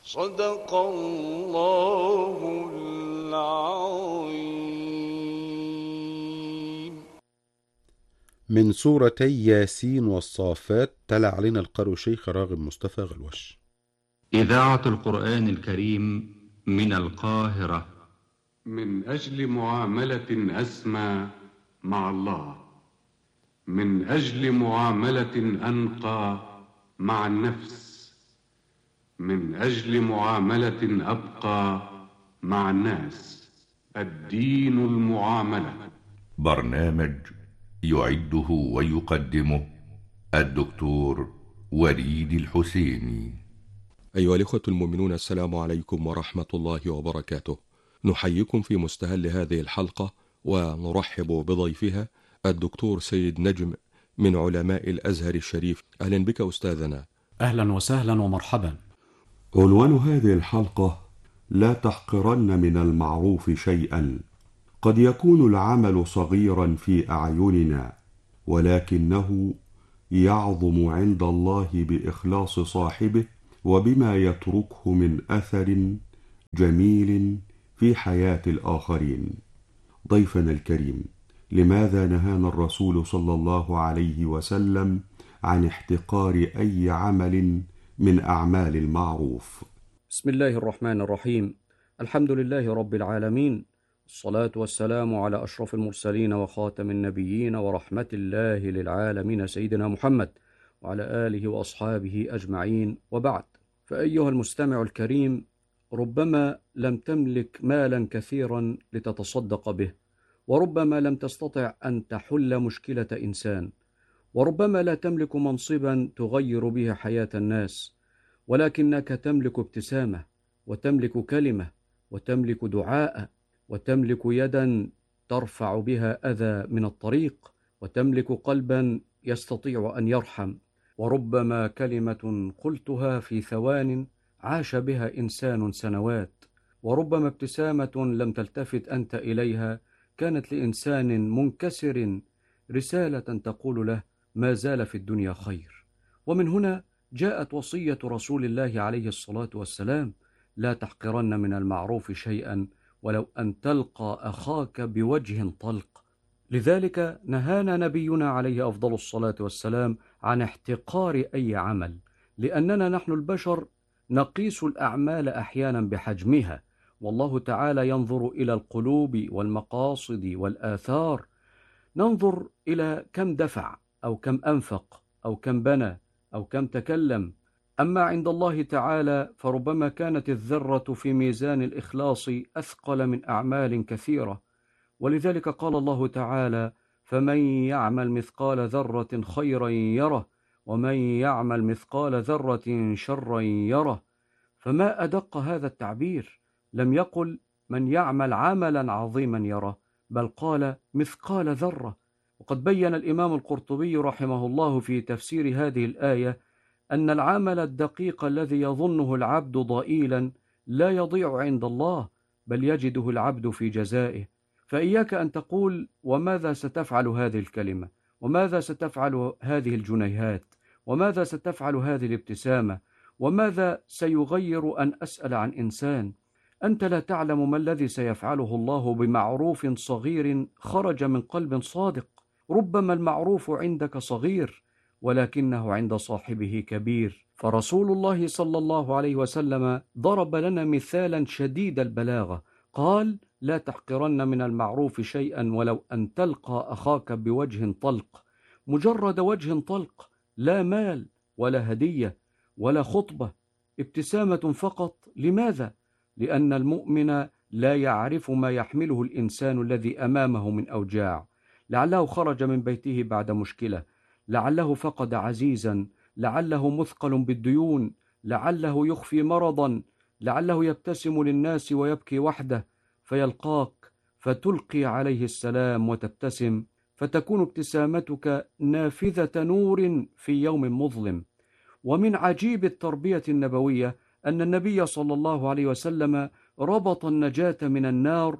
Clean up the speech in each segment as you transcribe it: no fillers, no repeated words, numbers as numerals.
صدق الله العظيم. من سورتي ياسين والصافات تلا علينا القارئ شيخ راغب مصطفى غلوش. إذاعة القرآن الكريم من القاهرة. من أجل معاملة أسمى مع الله، من أجل معاملة أنقى مع النفس، من أجل معاملة أبقى مع الناس. الدين المعاملة. برنامج يعده ويقدمه الدكتور وليد الحسيني. أيها الإخوة المؤمنون، السلام عليكم ورحمة الله وبركاته. نحييكم في مستهل هذه الحلقة ونرحب بضيفها الدكتور سيد نجم من علماء الأزهر الشريف. أهلا بك أستاذنا. أهلا وسهلا ومرحبا. عنوان هذه الحلقة: لا تحقرن من المعروف شيئا. قد يكون العمل صغيرا في أعيننا، ولكنه يعظم عند الله بإخلاص صاحبه وبما يتركه من أثر جميل في حياة الآخرين. ضيفنا الكريم، لماذا نهانا الرسول صلى الله عليه وسلم عن احتقار أي عمل من أعمال المعروف؟ بسم الله الرحمن الرحيم. الحمد لله رب العالمين، الصلاة والسلام على أشرف المرسلين وخاتم النبيين ورحمة الله للعالمين سيدنا محمد وعلى آله وأصحابه أجمعين، وبعد. فأيها المستمع الكريم، ربما لم تملك مالا كثيرا لتتصدق به، وربما لم تستطع أن تحل مشكلة إنسان، وربما لا تملك منصبا تغير به حياة الناس، ولكنك تملك ابتسامة، وتملك كلمة، وتملك دعاء، وتملك يدا ترفع بها أذى من الطريق، وتملك قلبا يستطيع أن يرحم، وربما كلمة قلتها في ثوان عاش بها إنسان سنوات، وربما ابتسامة لم تلتفت أنت إليها كانت لإنسان منكسر رسالة تقول له ما زال في الدنيا خير. ومن هنا جاءت وصية رسول الله عليه الصلاة والسلام: لا تحقرن من المعروف شيئا ولو أن تلقى أخاك بوجه طلق. لذلك نهانا نبينا عليه أفضل الصلاة والسلام عن احتقار أي عمل، لأننا نحن البشر نقيس الأعمال أحيانا بحجمها، والله تعالى ينظر إلى القلوب والمقاصد والآثار، ننظر إلى كم دفع أو كم أنفق أو كم بنى أو كم تكلم. أما عند الله تعالى فربما كانت الذرة في ميزان الإخلاص أثقل من أعمال كثيرة، ولذلك قال الله تعالى: فمن يعمل مثقال ذرة خيرا يره، ومن يعمل مثقال ذرة شرا يره. فما أدق هذا التعبير، لم يقل من يعمل عملا عظيما يره، بل قال مثقال ذرة. وقد بين الإمام القرطبي رحمه الله في تفسير هذه الآية أن العمل الدقيق الذي يظنه العبد ضئيلا لا يضيع عند الله، بل يجده العبد في جزائه. فإياك أن تقول وماذا ستفعل هذه الكلمة، وماذا ستفعل هذه الجنيهات، وماذا ستفعل هذه الابتسامة، وماذا سيغير أن أسأل عن إنسان. أنت لا تعلم ما الذي سيفعله الله بمعروف صغير خرج من قلب صادق. ربما المعروف عندك صغير ولكنه عند صاحبه كبير. فرسول الله صلى الله عليه وسلم ضرب لنا مثالا شديد البلاغة، قال: لا تحقرن من المعروف شيئا ولو أن تلقى أخاك بوجه طلق. مجرد وجه طلق، لا مال ولا هدية ولا خطبة، ابتسامة فقط. لماذا؟ لأن المؤمن لا يعرف ما يحمله الإنسان الذي أمامه من أوجاع. لعله خرج من بيته بعد مشكلة، لعله فقد عزيزا، لعله مثقل بالديون، لعله يخفي مرضا، لعله يبتسم للناس ويبكي وحده، فيلقاك فتلقي عليه السلام وتبتسم، فتكون ابتسامتك نافذة نور في يوم مظلم. ومن عجيب التربية النبوية أن النبي صلى الله عليه وسلم ربط النجاة من النار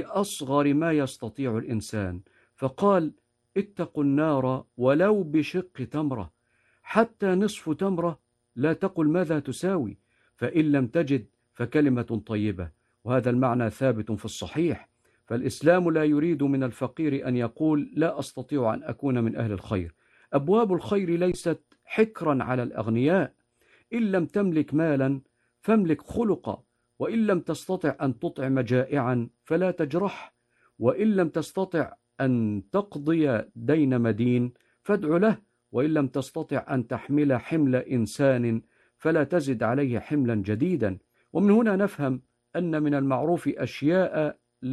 بأصغر ما يستطيع الإنسان، فقال: اتقوا النار ولو بشق تمرة. حتى نصف تمرة لا تقل ماذا تساوي، فإن لم تجد فكلمة طيبة، وهذا المعنى ثابت في الصحيح. فالإسلام لا يريد من الفقير أن يقول لا أستطيع أن أكون من أهل الخير. أبواب الخير ليست حكرا على الأغنياء. إن لم تملك مالا فاملك خلقا، وإن لم تستطع أن تطعم جائعا فلا تجرح، وإن لم تستطع أن تقضي دين مدين فادع له، وإن لم تستطع أن تحمل حمل إنسان فلا تزد عليه حملا جديدا. ومن هنا نفهم أن من المعروف أشياء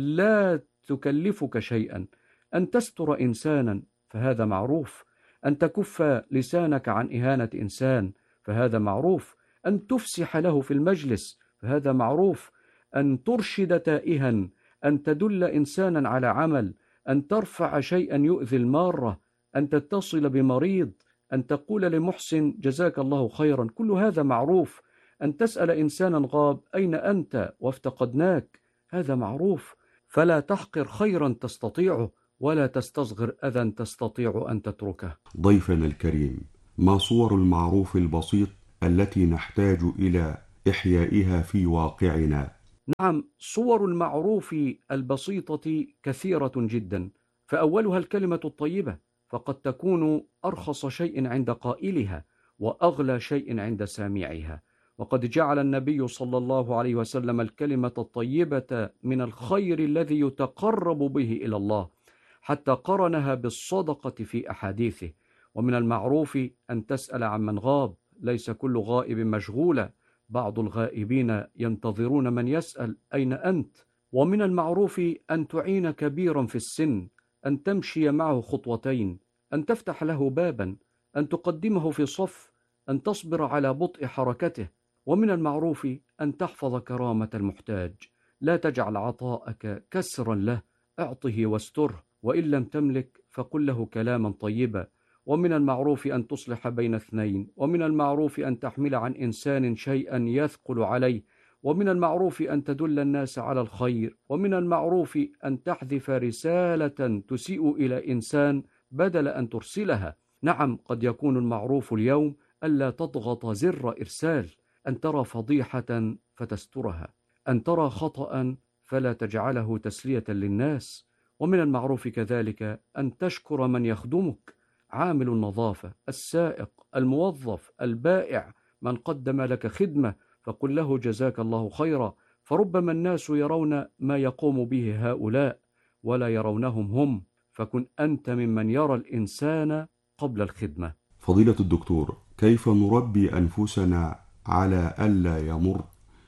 لا تكلفك شيئا. أن تستر إنسانا فهذا معروف، أن تكف لسانك عن إهانة إنسان فهذا معروف، أن تفسح له في المجلس فهذا معروف، أن ترشد تائها، أن تدل إنسانا على عمل، أن ترفع شيئا يؤذي المارة، أن تتصل بمريض، أن تقول لمحسن جزاك الله خيرا، كل هذا معروف. أن تسأل إنسانا غاب أين أنت وافتقدناك، هذا معروف. فلا تحقر خيرا تستطيعه، ولا تستصغر أذى تستطيع أن تتركه. ضيفنا الكريم، ما صور المعروف البسيط التي نحتاج إلى إحيائها في واقعنا؟ نعم، صور المعروف البسيطة كثيرة جدا، فأولها الكلمة الطيبة، فقد تكون أرخص شيء عند قائلها وأغلى شيء عند سامعها. وقد جعل النبي صلى الله عليه وسلم الكلمة الطيبة من الخير الذي يتقرب به إلى الله، حتى قرنها بالصدقة في أحاديثه. ومن المعروف أن تسأل عمن غاب، ليس كل غائب مشغولة، بعض الغائبين ينتظرون من يسأل أين أنت. ومن المعروف أن تعين كبيرا في السن، أن تمشي معه خطوتين، أن تفتح له بابا، أن تقدمه في صف، أن تصبر على بطء حركته. ومن المعروف أن تحفظ كرامة المحتاج، لا تجعل عطاءك كسرا له، اعطه واستره، وإن لم تملك فقل له كلاما طيبا. ومن المعروف أن تصلح بين اثنين، ومن المعروف أن تحمل عن إنسان شيئا يثقل عليه، ومن المعروف أن تدل الناس على الخير، ومن المعروف أن تحذف رسالة تسيء إلى إنسان بدل أن ترسلها. نعم، قد يكون المعروف اليوم ألا تضغط زر إرسال، أن ترى فضيحة فتسترها، أن ترى خطأ فلا تجعله تسلية للناس. ومن المعروف كذلك أن تشكر من يخدمك، عامل النظافة، السائق، الموظف، البائع، من قدم لك خدمة فقل له جزاك الله خيرا، فربما الناس يرون ما يقوم به هؤلاء ولا يرونهم هم، فكن أنت ممن يرى الإنسان قبل الخدمة. فضيلة الدكتور، كيف نربي أنفسنا على ألا يمر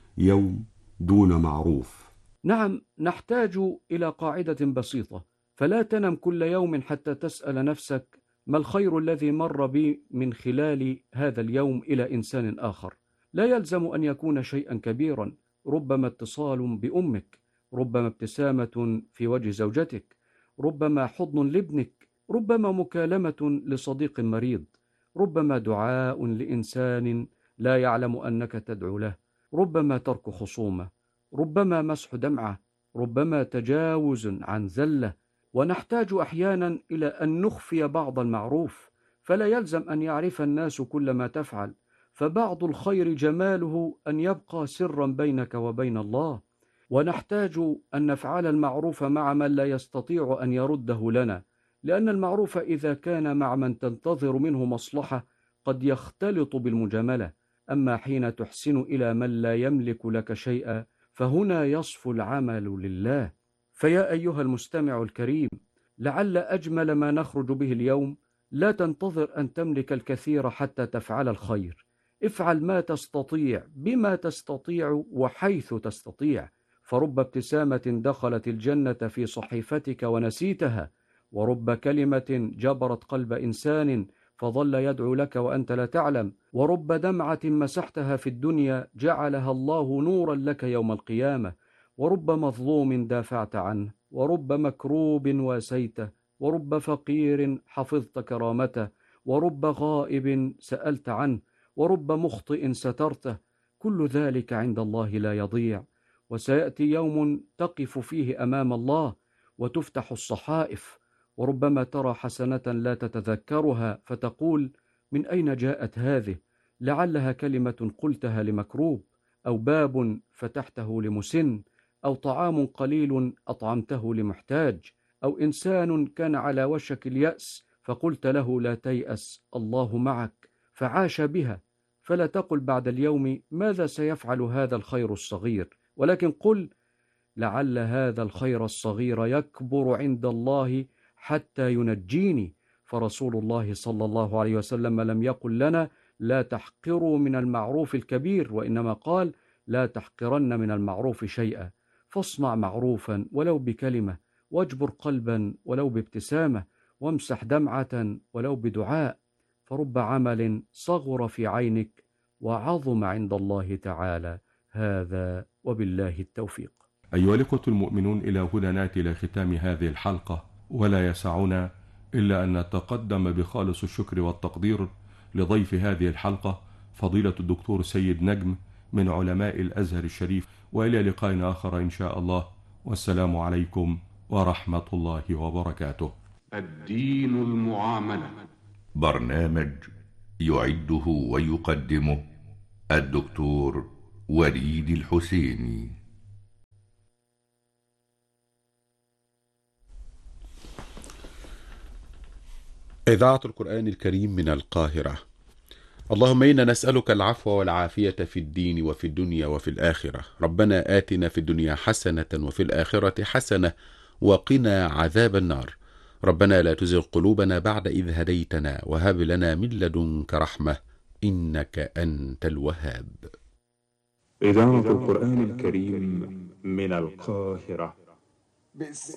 يوم دون معروف؟ نعم، نحتاج إلى قاعدة بسيطة، فلا تنم كل يوم حتى تسأل نفسك ما الخير الذي مر بي من خلال هذا اليوم إلى إنسان آخر. لا يلزم أن يكون شيئا كبيرا، ربما اتصال بأمك، ربما ابتسامة في وجه زوجتك، ربما حضن لابنك، ربما مكالمة لصديق مريض، ربما دعاء لإنسان لا يعلم أنك تدعو له، ربما ترك خصومة، ربما مسح دمعة، ربما تجاوز عن زلة. ونحتاج أحيانا إلى أن نخفي بعض المعروف، فلا يلزم أن يعرف الناس كل ما تفعل، فبعض الخير جماله أن يبقى سرا بينك وبين الله. ونحتاج أن نفعل المعروف مع من لا يستطيع أن يرده لنا، لأن المعروف إذا كان مع من تنتظر منه مصلحة قد يختلط بالمجاملة، أما حين تحسن إلى من لا يملك لك شيئا فهنا يصفو العمل لله. فيا أيها المستمع الكريم، لعل أجمل ما نخرج به اليوم لا تنتظر أن تملك الكثير حتى تفعل الخير، افعل ما تستطيع بما تستطيع وحيث تستطيع، فرب ابتسامة دخلت الجنة في صحيفتك ونسيتها، ورب كلمة جبرت قلب إنسان فظل يدعو لك وأنت لا تعلم، ورب دمعة مسحتها في الدنيا جعلها الله نورا لك يوم القيامة، ورب مظلوم دافعت عنه، ورب مكروب واسيته، ورب فقير حفظت كرامته، ورب غائب سألت عنه، ورب مخطئ سترته. كل ذلك عند الله لا يضيع، وسيأتي يوم تقف فيه أمام الله وتفتح الصحائف، وربما ترى حسنة لا تتذكرها فتقول من أين جاءت هذه؟ لعلها كلمة قلتها لمكروب، أو باب فتحته لمسن، أو طعام قليل أطعمته لمحتاج، أو إنسان كان على وشك اليأس فقلت له لا تيأس الله معك فعاش بها، فلا تقل بعد اليوم ماذا سيفعل هذا الخير الصغير، ولكن قل لعل هذا الخير الصغير يكبر عند الله حتى ينجيني. فرسول الله صلى الله عليه وسلم لم يقل لنا لا تحقروا من المعروف الكبير، وإنما قال لا تحقرن من المعروف شيئا، فاصنع معروفا ولو بكلمة، واجبر قلبا ولو بابتسامة، وامسح دمعة ولو بدعاء، فرب عمل صغر في عينك وعظم عند الله تعالى. هذا وبالله التوفيق. أيها الإخوة المؤمنون، إلى هنا نأتي إلى ختام هذه الحلقة، ولا يسعنا إلا أن نتقدم بخالص الشكر والتقدير لضيف هذه الحلقة فضيلة الدكتور سيد نجم من علماء الأزهر الشريف، وإلى لقاء آخر إن شاء الله، والسلام عليكم ورحمة الله وبركاته. الدين المعاملة، برنامج يعده ويقدمه الدكتور وليد الحسيني. إذاعة القرآن الكريم من القاهرة. اللهم إنا نسألك العفو والعافية في الدين وفي الدنيا وفي الآخرة. ربنا آتنا في الدنيا حسنة وفي الآخرة حسنة وقنا عذاب النار. ربنا لا تزغ قلوبنا بعد إذ هديتنا وهب لنا من لدنك رحمة إنك أنت الوهاب. إذاعة القرآن الكريم من القاهرة.